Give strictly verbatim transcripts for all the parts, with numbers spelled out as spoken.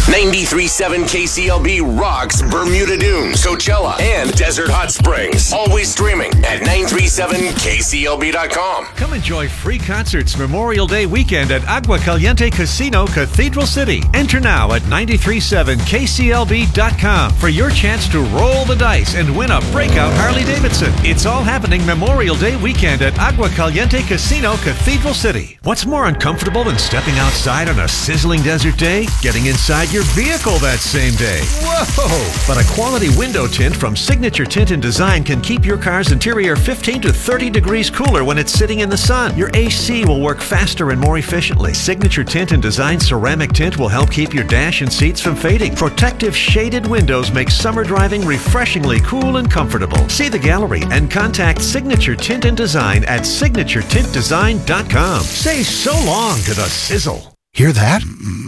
ninety-three point seven K C L B rocks Bermuda Dunes, Coachella, and Desert Hot Springs. Always streaming at nine three seven K C L B dot com. Come enjoy free concerts Memorial Day weekend at Agua Caliente Casino, Cathedral City. Enter now at nine three seven K C L B dot com for your chance to roll the dice and win a breakout Harley Davidson. It's all happening Memorial Day weekend at Agua Caliente Casino, Cathedral City. What's more uncomfortable than stepping outside on a sizzling desert day? Getting inside your vehicle that same day. Whoa! But a quality window tint from Signature Tint and Design can keep your car's interior fifteen to thirty degrees cooler when it's sitting in the sun. Your A C will work faster and more efficiently. Signature Tint and Design ceramic tint will help keep your dash and seats from fading. Protective shaded windows make summer driving refreshingly cool and comfortable. See the gallery and contact Signature Tint and Design at signature tint design dot com. Say so long to the sizzle. Hear that?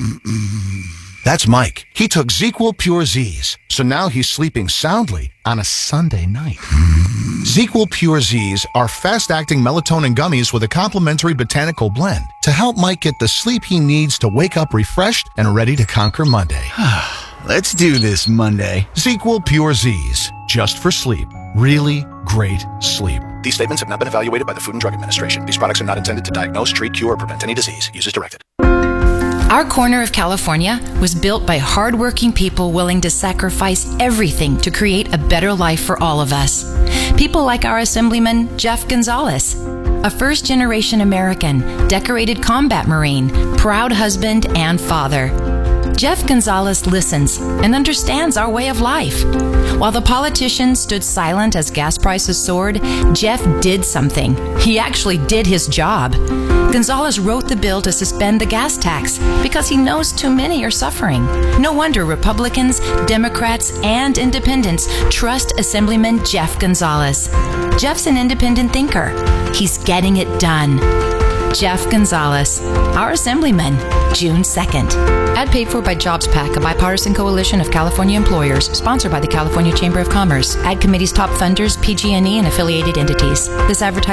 That's Mike. He took ZzzQuil Pure Z's, so now he's sleeping soundly on a Sunday night. ZzzQuil Pure Z's are fast-acting melatonin gummies with a complementary botanical blend to help Mike get the sleep he needs to wake up refreshed and ready to conquer Monday. Let's do this Monday. ZzzQuil Pure Z's, just for sleep. Really great sleep. These statements have not been evaluated by the Food and Drug Administration. These products are not intended to diagnose, treat, cure, or prevent any disease. Use as directed. Our corner of California was built by hardworking people willing to sacrifice everything to create a better life for all of us. People like our Assemblyman, Jeff Gonzalez, a first-generation American, decorated combat Marine, proud husband and father. Jeff Gonzalez listens and understands our way of life. While the politicians stood silent as gas prices soared, Jeff did something. He actually did his job. Gonzalez wrote the bill to suspend the gas tax because he knows too many are suffering. No wonder Republicans, Democrats, and independents trust Assemblyman Jeff Gonzalez. Jeff's an independent thinker. He's getting it done. Jeff Gonzalez, our Assemblyman, June second. Ad paid for by JobsPAC, a bipartisan coalition of California employers, sponsored by the California Chamber of Commerce. Ad committee's top funders, P G and E and affiliated entities. This advertisement